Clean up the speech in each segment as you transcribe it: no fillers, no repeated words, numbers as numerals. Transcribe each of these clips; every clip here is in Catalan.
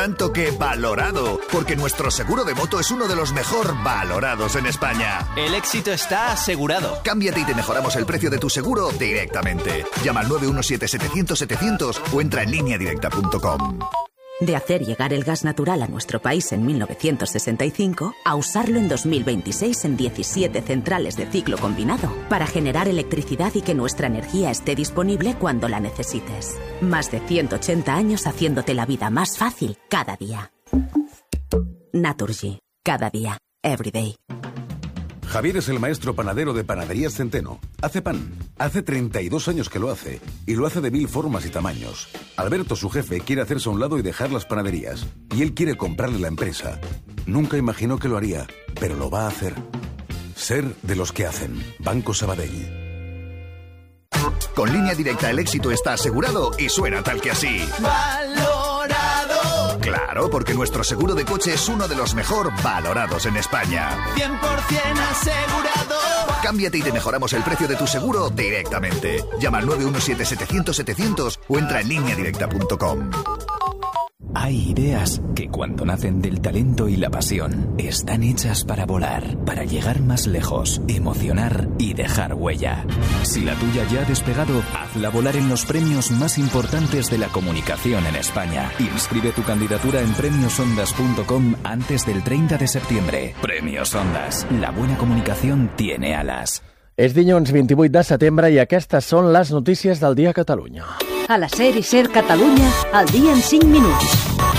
Tanto que valorado, porque nuestro seguro de moto es uno de los mejor valorados en España. El éxito está asegurado. Cámbiate y te mejoramos el precio de tu seguro directamente. Llama al 917-700-700 o entra en lineadirecta.com. De hacer llegar el gas natural a nuestro país en 1965 a usarlo en 2026 en 17 centrales de ciclo combinado para generar electricidad y que nuestra energía esté disponible cuando la necesites. Más de 180 años haciéndote la vida más fácil cada día. Naturgy. Cada día. Every day. Javier es el maestro panadero de Panaderías Centeno. Hace pan. Hace 32 años que lo hace. Y lo hace de 1000 formas y tamaños. Alberto, su jefe, quiere hacerse a un lado y dejar las panaderías. Y él quiere comprarle la empresa. Nunca imaginó que lo haría, pero lo va a hacer. Ser de los que hacen. Banco Sabadell. Con Línea Directa el éxito está asegurado y suena tal que así. ¡Valorado! Claro, porque nuestro seguro de coche es uno de los mejor valorados en España. 100% asegurado. Cámbiate y te mejoramos el precio de tu seguro directamente. Llama al 917-700-700 o entra en lineadirecta.com. Hay ideas que cuando nacen del talento y la pasión están hechas para volar, para llegar más lejos, emocionar y dejar huella. Si la tuya ya ha despegado, hazla volar en los premios más importantes de la comunicación en España. Inscribe tu candidatura en premiosondas.com antes del 30 de septiembre. Premios Ondas. La buena comunicación tiene alas. És dilluns 28 de setembre i aquestes són les notícies del dia a Catalunya. A la SER i SER Catalunya, al dia en 5 minuts.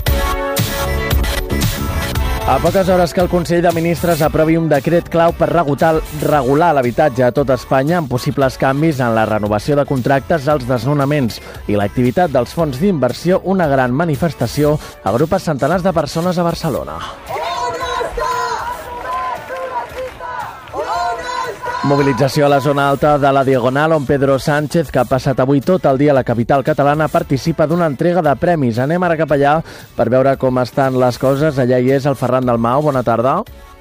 A poques hores que el Consell de Ministres aprovi un decret clau per regular l'habitatge a tot Espanya amb possibles canvis en la renovació de contractes, els desnonaments i l'activitat dels fons d'inversió, una gran manifestació agrupa centenars de persones a Barcelona. Mobilització a la zona alta de la Diagonal, on Pedro Sánchez, que ha passat avui tot el dia a la capital catalana, participa d'una entrega de premis. Anem ara cap allà per veure com estan les coses. Allà hi és el Ferran Dalmau. Bona tarda.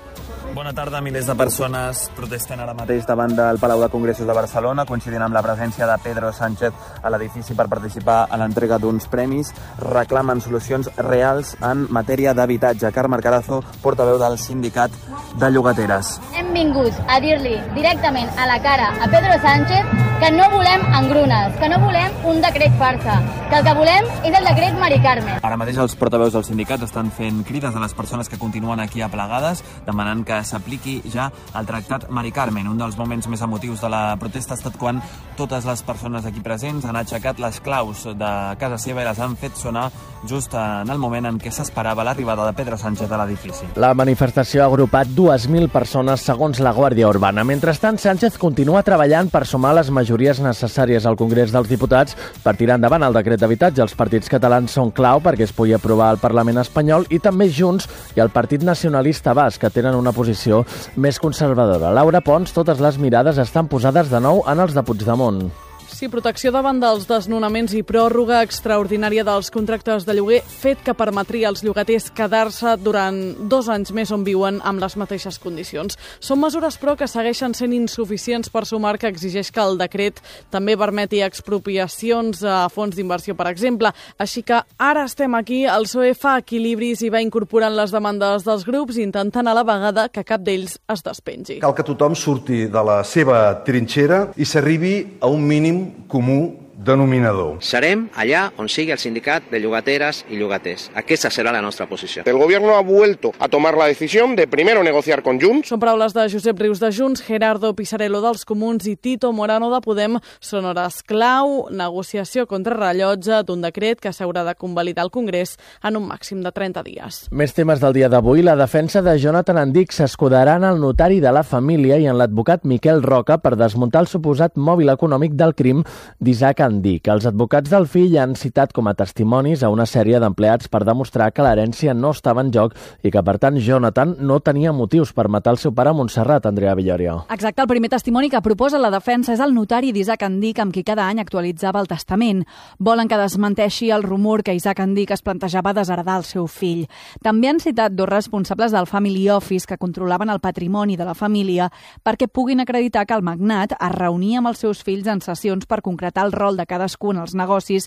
Bona tarda. Milers de persones protesten ara mateix davant del Palau de Congressos de Barcelona, coincidint amb la presència de Pedro Sánchez a l'edifici per participar a l'entrega d'uns premis. Reclamen solucions reals en matèria d'habitatge. Carme Carazo, portaveu del sindicat de llogateres. Hem vingut a dir-li directament a la cara a Pedro Sánchez que no volem engrunes, que no volem un decret farsa, que el que volem és el decret Mari Carmen. Ara mateix els portaveus del sindicat estan fent crides a les persones que continuen aquí aplegades, demanant que s'apliqui ja el tractat Mari Carmen. Un dels moments més emotius de la protesta ha estat quan totes les persones aquí presents han aixecat les claus de casa seva i les han fet sonar just en el moment en què s'esperava l'arribada de Pedro Sánchez a l'edifici. La manifestació ha agrupat 2.000 persones segons la Guàrdia Urbana. Mentrestant, Sánchez continua treballant per sumar les majories necessàries al Congrés dels Diputats per tirar endavant el decret d'habitatge. Els partits catalans són clau perquè es pugui aprovar al Parlament espanyol i també Junts i el Partit Nacionalista Basc, que tenen una posició més conservadora. Laura Pons, totes les mirades estan posades de nou en els de Puigdemont. Sí, protecció davant dels desnonaments i pròrroga extraordinària dels contractes de lloguer, fet que permetria als llogaters quedar-se durant 2 anys més on viuen amb les mateixes condicions. Són mesures, però, que segueixen sent insuficients per sumar que exigeix que el decret també permeti expropiacions a fons d'inversió, per exemple. Així que ara estem aquí, el PSOE fa equilibris i va incorporant les demandes dels grups, intentant a la vegada que cap d'ells es despengi. Cal que tothom surti de la seva trinxera i s'arribi a un mínim comú denominador. Serem allà on sigui el sindicat de llogateres y llogaters. Aquesta serà la nostra posició. El gobierno ha vuelto a tomar la decisión de primero negociar con Junts. Són paraules de Josep Rius de Junts, Gerardo Pisarello dels Comuns i Tito Morano de Podem. Són hores clau, negociació contra rellotge d'un decret que s'haurà de convalidar al Congrés en un màxim de 30 dies. Més temes del dia d'avui. La defensa de Jonathan Andic s'escudarà en el notari de la família i en l'advocat Miquel Roca per desmuntar el suposat mòbil econòmic del crim d'Isaac Andic. Els advocats del fill han citat com a testimonis a una sèrie d'empleats per demostrar que l'herència no estava en joc i que, per tant, Jonathan no tenia motius per matar el seu pare a Montserrat, Andrea Villorio. Exacte, el primer testimoni que proposa la defensa és el notari d'Isaac Andic, amb qui cada any actualitzava el testament. Volen que desmenteixi el rumor que Isaac Andic es plantejava desheredar el seu fill. També han citat 2 responsables del Family Office que controlaven el patrimoni de la família perquè puguin acreditar que el magnat es reunia amb els seus fills en sessions per concretar el rol de cadascun als negocis